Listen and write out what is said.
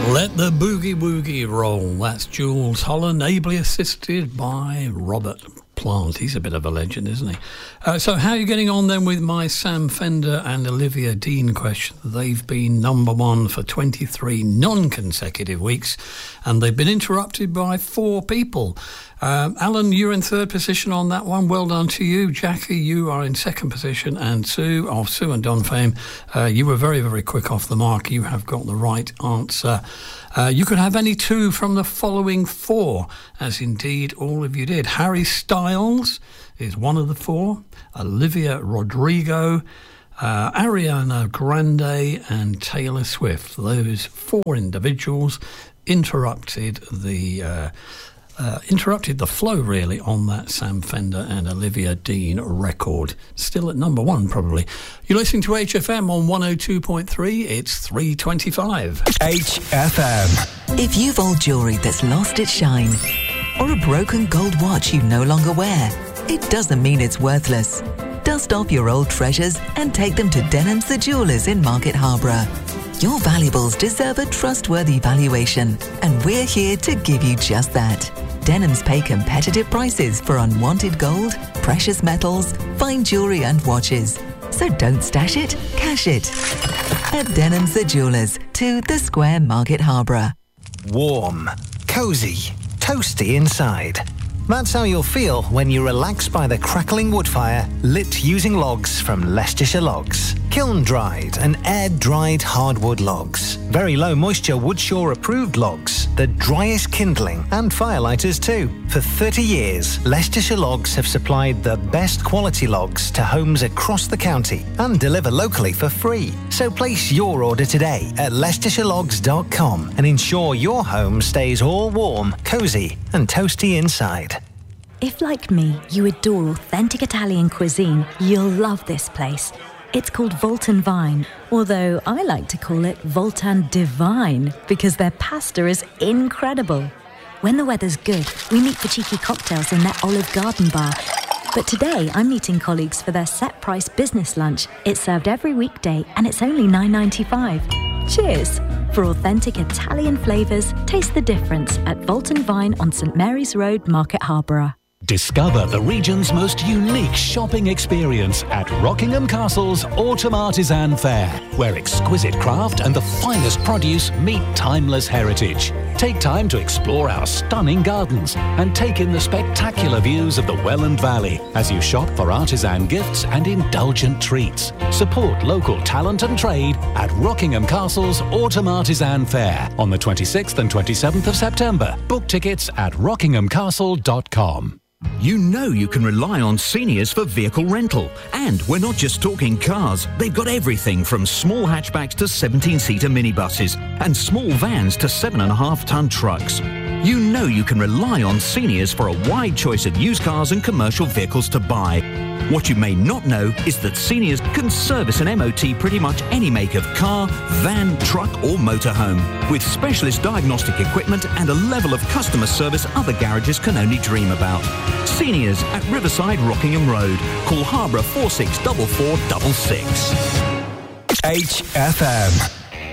Let the boogie woogie roll. That's Jules Holland, ably assisted by Robert Plant. He's a bit of a legend, isn't he? So how are you getting on then with my Sam Fender and Olivia Dean question? They've been number one for 23 non-consecutive weeks, and they've been interrupted by 4 people. Alan, you're in third position on that one. Well done to you. Jackie, you are in second position. And Sue, of Sue and Don fame, you were very, very quick off the mark. You have got the right answer. You could have any 2 from the following 4, as indeed all of you did. Harry Styles is one of the 4. Olivia Rodrigo, Ariana Grande and Taylor Swift. Those 4 individuals interrupted the flow, really, on that Sam Fender and Olivia Dean record. Still at number 1, probably. You're listening to HFM on 102.3. It's 3:25. HFM. If you've old jewellery that's lost its shine, or a broken gold watch you no longer wear, it doesn't mean it's worthless. Dust off your old treasures and take them to Denham's the Jewellers in Market Harborough. Your valuables deserve a trustworthy valuation, and we're here to give you just that. Denham's pay competitive prices for unwanted gold, precious metals, fine jewellery and watches. So don't stash it, cash it. At Denham's the Jewellers, 2 The Square, Market Harborough. Warm, cosy, toasty inside. That's how you'll feel when you relax by the crackling wood fire lit using logs from Leicestershire Logs. Kiln-dried and air-dried hardwood logs. Very low moisture Woodshaw approved logs. The driest kindling and firelighters too. For 30 years, Leicestershire Logs have supplied the best quality logs to homes across the county and deliver locally for free. So place your order today at leicestershire-logs.com and ensure your home stays all warm, cosy and toasty inside. If, like me, you adore authentic Italian cuisine, you'll love this place. It's called Voltan Vine, although I like to call it Voltan Divine because their pasta is incredible. When the weather's good, we meet for cheeky cocktails in their Olive Garden bar. But today, I'm meeting colleagues for their set-price business lunch. It's served every weekday and it's only $9.95. Cheers! For authentic Italian flavours, taste the difference at Voltan Vine on St Mary's Road, Market Harborough. Discover the region's most unique shopping experience at Rockingham Castle's Autumn Artisan Fair, where exquisite craft and the finest produce meet timeless heritage. Take time to explore our stunning gardens and take in the spectacular views of the Welland Valley as you shop for artisan gifts and indulgent treats. Support local talent and trade at Rockingham Castle's Autumn Artisan Fair on the 26th and 27th of September. Book tickets at rockinghamcastle.com. You know you can rely on Seniors for vehicle rental. And we're not just talking cars. They've got everything from small hatchbacks to 17-seater minibuses and small vans to 7.5-ton trucks. You know you can rely on Seniors for a wide choice of used cars and commercial vehicles to buy. What you may not know is that Seniors can service an MOT pretty much any make of car, van, truck or motorhome, with specialist diagnostic equipment and a level of customer service other garages can only dream about. Seniors at Riverside Rockingham Road. Call Harborough 464466. HFM.